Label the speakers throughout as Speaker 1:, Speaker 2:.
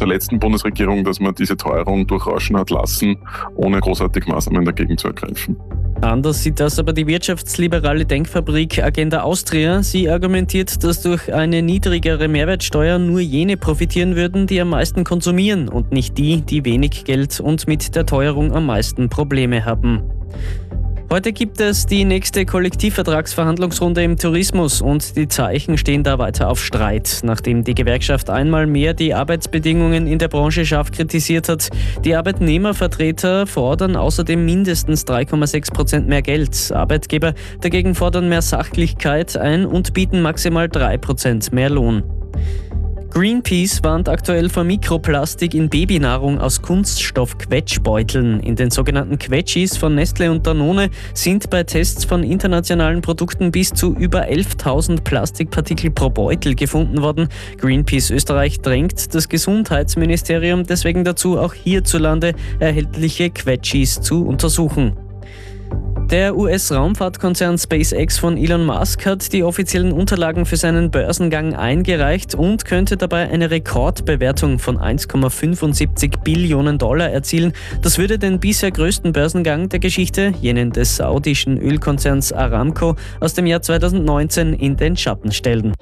Speaker 1: der letzten Bundesregierung, dass man diese Teuerung durchrauschen hat lassen, ohne großartig Maßnahmen dagegen zu ergreifen.
Speaker 2: Anders sieht das aber die wirtschaftsliberale Denkfabrik Agenda Austria. Sie argumentiert, dass durch eine niedrigere Mehrwertsteuer nur jene profitieren würden, die am meisten konsumieren und nicht die, die wenig Geld und mit der Teuerung am meisten Probleme haben. Heute gibt es die nächste Kollektivvertragsverhandlungsrunde im Tourismus und die Zeichen stehen da weiter auf Streit, nachdem die Gewerkschaft einmal mehr die Arbeitsbedingungen in der Branche scharf kritisiert hat. Die Arbeitnehmervertreter fordern außerdem mindestens 3,6% mehr Geld. Arbeitgeber dagegen fordern mehr Sachlichkeit ein und bieten maximal 3% mehr Lohn. Greenpeace warnt aktuell vor Mikroplastik in Babynahrung aus Kunststoff-Quetschbeuteln. In den sogenannten Quetschis von Nestle und Danone sind bei Tests von internationalen Produkten bis zu über 11.000 Plastikpartikel pro Beutel gefunden worden. Greenpeace Österreich drängt das Gesundheitsministerium deswegen dazu, auch hierzulande erhältliche Quetschis zu untersuchen. Der US-Raumfahrtkonzern SpaceX von Elon Musk hat die offiziellen Unterlagen für seinen Börsengang eingereicht und könnte dabei eine Rekordbewertung von 1,75 Billionen Dollar erzielen. Das würde den bisher größten Börsengang der Geschichte, jenen des saudischen Ölkonzerns Aramco, aus dem Jahr 2019 in den Schatten stellen.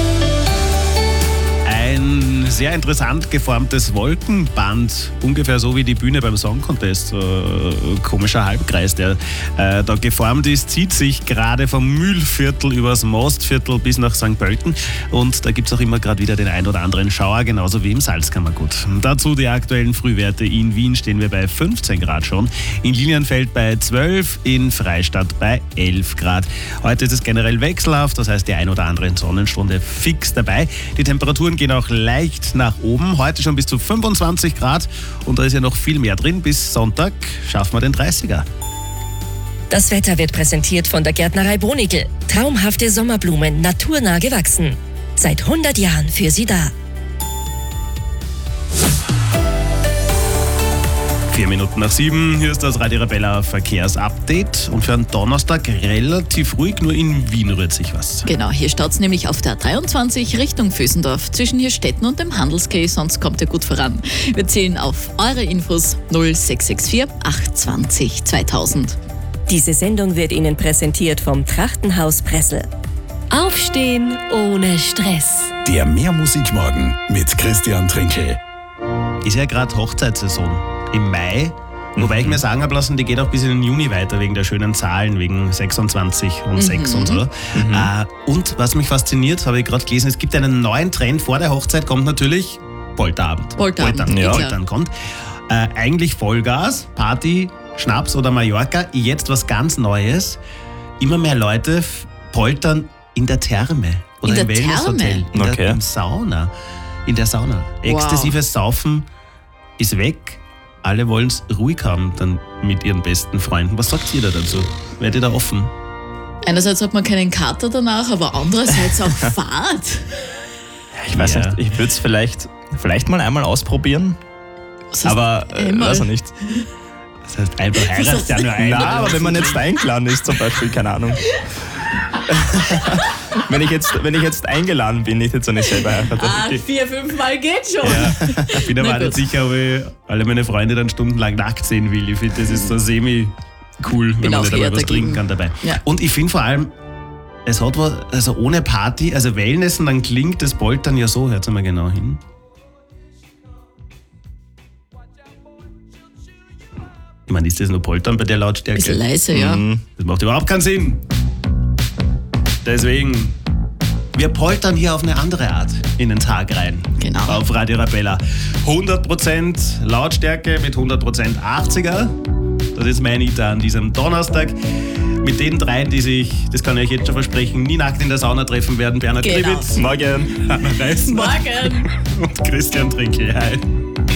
Speaker 3: Ein sehr interessant geformtes Wolkenband, ungefähr so wie die Bühne beim Song Contest. Komischer Halbkreis, der da geformt ist, zieht sich gerade vom Mühlviertel übers Mostviertel bis nach St. Pölten. Und da gibt es auch immer gerade wieder den ein oder anderen Schauer, genauso wie im Salzkammergut. Dazu die aktuellen Frühwerte. In Wien stehen wir bei 15 Grad schon, in Lilienfeld bei 12, in Freistadt bei 11 Grad. Heute ist es generell wechselhaft, das heißt die ein oder andere Sonnenstunde fix dabei. Die Temperaturen gehen auch leicht nach oben. Heute schon bis zu 25 Grad und da ist ja noch viel mehr drin. Bis Sonntag schaffen wir den 30er.
Speaker 4: Das Wetter wird präsentiert von der Gärtnerei Bonigl. Traumhafte Sommerblumen, naturnah gewachsen. Seit 100 Jahren für Sie da.
Speaker 3: 7:04. Hier ist das Radio Arabella Verkehrsupdate. Und für einen Donnerstag relativ ruhig, nur in Wien rührt sich was.
Speaker 5: Genau, hier staut es nämlich auf der 23 Richtung Vösendorf zwischen Hirstetten und dem Handelskeh, sonst kommt ihr gut voran. Wir zählen auf eure Infos 0664 820 2000.
Speaker 4: Diese Sendung wird Ihnen präsentiert vom Trachtenhaus Pressel. Aufstehen ohne Stress.
Speaker 6: Der Mehrmusikmorgen mit Christian Trinkel.
Speaker 3: Ist ja gerade Hochzeitssaison im Mai. Wobei ich mir sagen habe lassen, die geht auch bis in den Juni weiter, wegen der schönen Zahlen, wegen 26 und 6 und so. Und was mich fasziniert, habe ich gerade gelesen, es gibt einen neuen Trend. Vor der Hochzeit kommt natürlich Polterabend. Poltern kommt. Eigentlich Vollgas, Party, Schnaps oder Mallorca. Jetzt was ganz Neues. Immer mehr Leute poltern in der Therme oder im Wellnesshotel. In der Sauna. Exzessives Saufen ist weg. Alle wollen es ruhig haben dann mit ihren besten Freunden. Was sagt ihr da dazu? Werdet ihr da offen?
Speaker 5: Einerseits hat man keinen Kater danach, aber andererseits auch Fahrt.
Speaker 7: Ich weiß nicht, ich würde es vielleicht mal einmal ausprobieren. Aber weiß ich nicht.
Speaker 3: Das heißt, einfach heiratest ja nur einmal.
Speaker 7: Nein, aber wenn man jetzt eingeladen ist zum Beispiel, keine Ahnung. Wenn ich jetzt eingeladen bin, nicht jetzt so nicht selber heirate.
Speaker 5: 4-5 Mal geht schon.
Speaker 3: Ja, ich bin aber nicht sicher, ob ich alle meine Freunde dann stundenlang nackt sehen will. Ich finde, das ist so semi-cool, wenn man nicht dabei was trinken kann dabei. Ja. Und ich finde vor allem, es hat was, also ohne Party, also Wellnessen, dann klingt das Poltern ja so, hört mal genau hin. Ich meine, ist das nur Poltern bei der Lautstärke?
Speaker 5: Bisschen leise, ja.
Speaker 3: Das macht überhaupt keinen Sinn. Deswegen, wir poltern hier auf eine andere Art in den Tag rein.
Speaker 5: Genau.
Speaker 3: Auf Radio Arabella. 100% Lautstärke mit 100% 80er. Das ist mein Ita an diesem Donnerstag. Mit den dreien, die sich, das kann ich euch jetzt schon versprechen, nie nackt in der Sauna treffen werden. Bernhard Klewitz.
Speaker 7: Morgen.
Speaker 3: Hanna Reisner.
Speaker 5: Morgen.
Speaker 3: Und Christian Trinkel. Hi.